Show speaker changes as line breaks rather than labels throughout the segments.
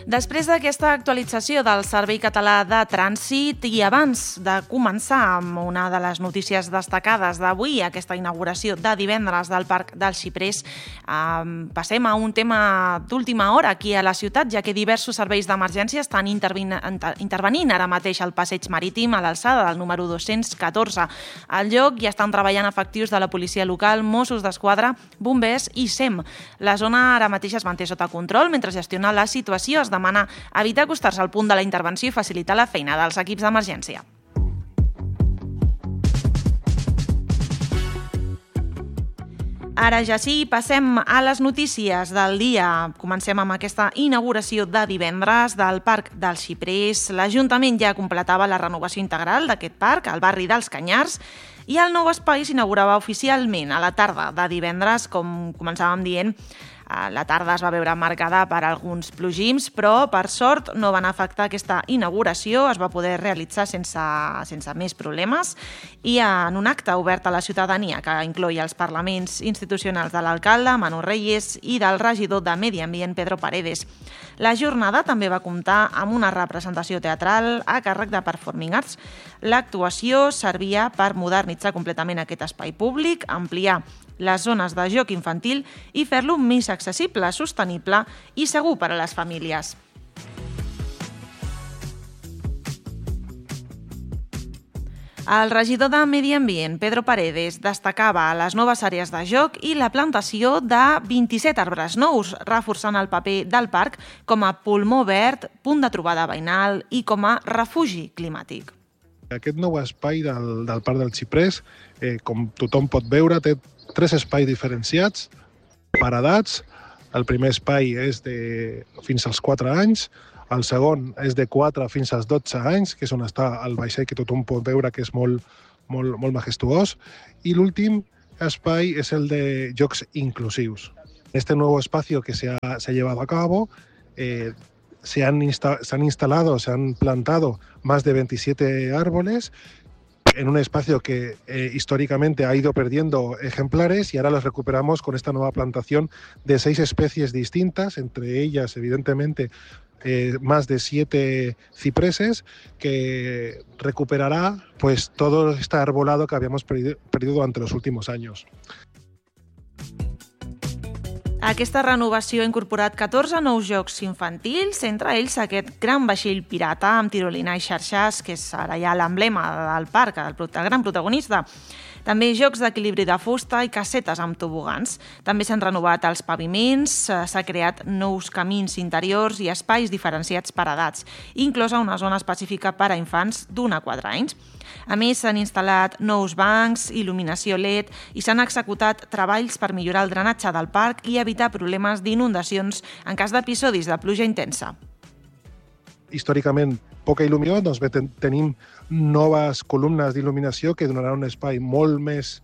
Després d'aquesta actualització del Servei Català de Trànsit i abans de començar amb una de les notícies destacades d'avui, aquesta inauguració de divendres del Parc dels Xiprers, passem a un tema d'última hora aquí a la ciutat, ja que diversos serveis d'emergència estan intervenint ara mateix al passeig marítim a l'alçada del número 214. Al lloc ja estan treballant efectius de la policia local, Mossos d'Esquadra, bombers i SEM. La zona ara mateix es manté sota control mentre gestiona la situació. Es demana evitar acostar-se al punt de la intervenció i facilitar la feina dels equips d'emergència. Ara ja sí, passem a les notícies del dia. Comencem amb aquesta inauguració de divendres del Parc dels Xiprers. L'Ajuntament ja completava la renovació integral d'aquest parc al barri dels Canyars i el nou espai s'inaugurava oficialment a la tarda de divendres, com començàvem dient. La tarda es va veure marcada per alguns plogims, però per sort no van afectar aquesta inauguració, es va poder realitzar sense més problemes i en un acte obert a la ciutadania que incloïa els parlaments institucionals de l'alcalde, Manu Reyes, i del regidor de Medi Ambient, Pedro Paredes. La jornada també va comptar amb una representació teatral a càrrec de Performing Arts. L'actuació servia per modernitzar completament aquest espai públic, ampliar les zones de joc infantil i fer-lo més accessible, sostenible i segur per a les famílies. El regidor de Medi Ambient, Pedro Paredes, destacava les noves àrees de joc i la plantació de 27 arbres nous, reforçant el paper del parc com a pulmó verd, punt de trobada veïnal i com a refugi climàtic.
Aquest nou espai del Parc dels Xiprers, com tothom pot veure, té 3 espais diferenciats per edats. El primer espai és fins als 4 anys, el segon és de 4 fins als 12 anys, que és on està el vaixell que tothom pot veure que és molt majestuós, i l'últim espai és el de jocs inclusius. Este nuevo espacio que se ha llevado a cabo, se han instalado, se han plantado más de 27 árboles en un espacio que históricamente ha ido perdiendo ejemplares y ahora los recuperamos con esta nueva plantación de 6 especies distintas, entre ellas, evidentemente, más de 7 cipreses, que recuperará pues todo este arbolado que habíamos perdido durante los últimos años.
Aquesta renovació ha incorporat 14 nous jocs infantils, entre ells aquest gran vaixell pirata amb tirolina i xarxes, que és ara ja l'emblema del parc, el gran protagonista. També jocs d'equilibri de fusta i casetes amb tobogans. També s'han renovat els paviments, s'ha creat nous camins interiors i espais diferenciats per edats, inclosa una zona específica per a infants d'1 a 4 anys. A més, s'han instal·lat nous bancs, il·luminació LED i s'han executat treballs per millorar el drenatge del parc i evitar problemes d'inundacions en cas d'episodis de pluja intensa.
Històricament, poca il·luminació, doncs tenim noves columnes d'il·luminació que donaran un espai molt més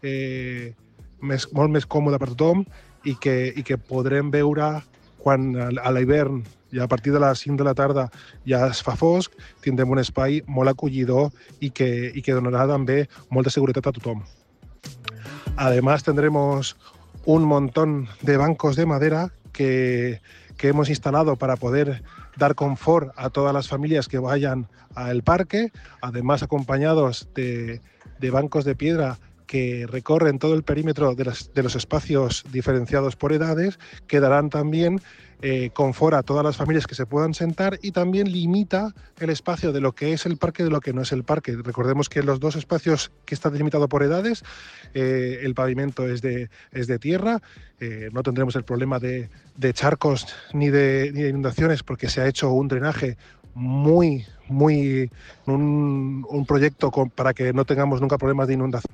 còmode per tothom i que podrem veure quan a l'hivern i a partir de les 5 de la tarda ja es fa fosc, tindrem un espai molt acollidor i que donarà també molta seguretat a tothom. Además, tendremos un montón de bancos de madera que hemos instalado para poder dar confort a todas las familias que vayan al parque, además acompañados de bancos de piedra que recorren todo el perímetro de los espacios diferenciados por edades, que darán también confort a todas las familias que se puedan sentar y también limita el espacio de lo que es el parque de lo que no es el parque. Recordemos que los 2 espacios que están delimitados por edades, el pavimento es de tierra, no tendremos el problema de charcos ni de inundaciones porque se ha hecho un drenaje un proyecto para que no tengamos nunca problemas de inundación.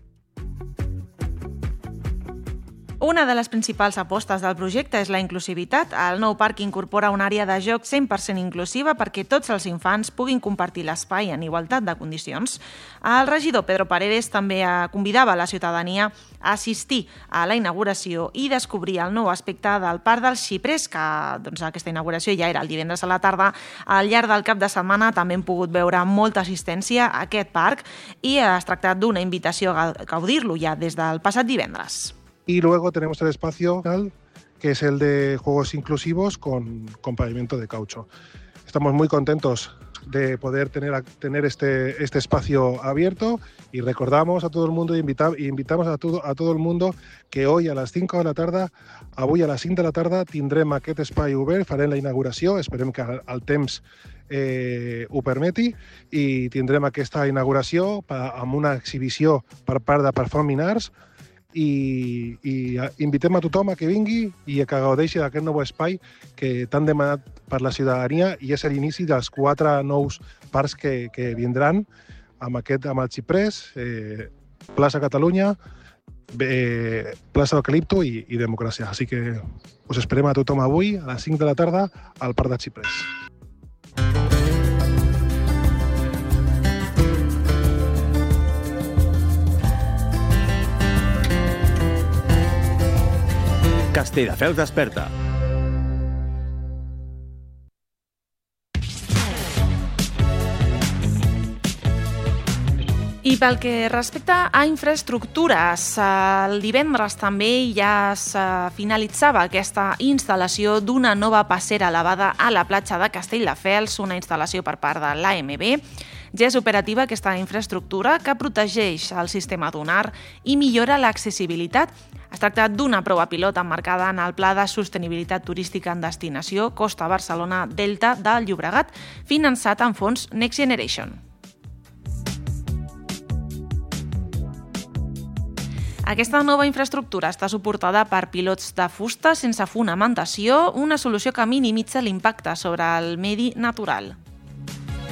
Una de les principals apostes del projecte és la inclusivitat. El nou parc incorpora una àrea de joc 100% inclusiva perquè tots els infants puguin compartir l'espai en igualtat de condicions. El regidor Pedro Paredes també convidava la ciutadania a assistir a la inauguració i descobrir el nou aspecte del Parc dels Xiprers, que aquesta inauguració ja era el divendres a la tarda. Al llarg del cap de setmana també hem pogut veure molta assistència a aquest parc i es tracta d'una invitació a gaudir-lo ja des del passat divendres.
Y luego tenemos el espacio que es el de juegos inclusivos con pavimento de caucho. Estamos muy contentos de poder tener este espacio abierto y recordamos a todo el mundo invitamos a todo el mundo que hoy a les 5 de la tarda, avui a les 5 de la tarda tindrem aquest espai obert, farem la inauguració, esperem que el temps ho permeti i tindrem aquesta inauguració amb una exhibició per part de Performing Arts i invitem a tothom a que vingui i a que gaudeixi d'aquest nou espai que t'han demanat per la ciutadania i és l'inici dels 4 nous parcs que vindran amb el Xiprés, Plaça Catalunya, Plaça Eucalipto i Democràcia. Així que us esperem a tothom avui a les 5 de la tarda al Parc del Xiprés.
Castelldefels desperta.
I pel que respecta a infraestructures, el divendres també ja es finalitzava aquesta instal·lació d'una nova passera elevada a la platja de Castelldefels, una instal·lació per part de l'AMB. Ja és operativa aquesta infraestructura que protegeix el sistema dunar i millora l'accessibilitat. Es tracta d'una prova pilot emmarcada en el Pla de Sostenibilitat Turística en Destinació Costa Barcelona Delta del Llobregat, finançat amb fons Next Generation. Aquesta nova infraestructura està suportada per pilots de fusta sense fonamentació, una solució que minimitza l'impacte sobre el medi natural.